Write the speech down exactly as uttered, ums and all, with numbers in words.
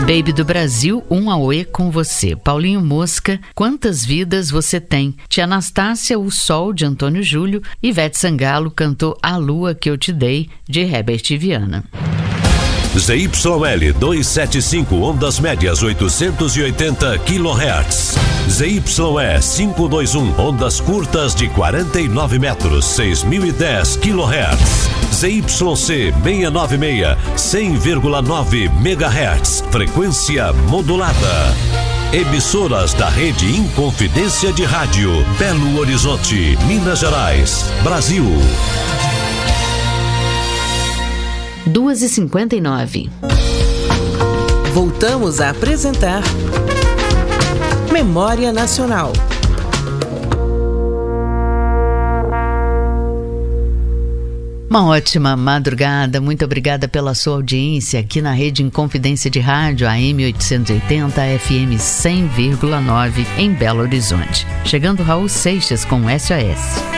Baby do Brasil, um auê com você. Paulinho Mosca, Quantas Vidas Você Tem? Tia Anastácia, O Sol, de Antônio Júlio. Ivete Sangalo cantou A Lua Que Eu Te Dei, de Herbert Viana. Z Y L duzentos e setenta e cinco, ondas médias oitocentos e oitenta quilohertz. Z Y E quinhentos e vinte e um, ondas curtas de quarenta e nove metros, seis mil e dez quilohertz. Z Y C seiscentos e noventa e seis, cem vírgula nove megahertz, frequência modulada. Emissoras da rede Inconfidência de Rádio, Belo Horizonte, Minas Gerais, Brasil. duas e cinquenta e nove. Voltamos a apresentar Memória Nacional. Uma ótima madrugada, muito obrigada pela sua audiência aqui na rede Inconfidência de Rádio, A M oitocentos e oitenta, F M cem vírgula nove em Belo Horizonte. Chegando Raul Seixas com S O S.